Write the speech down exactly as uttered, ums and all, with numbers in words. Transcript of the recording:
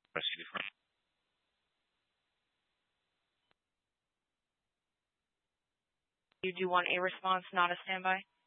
Proceed from. You do want a response, not a standby?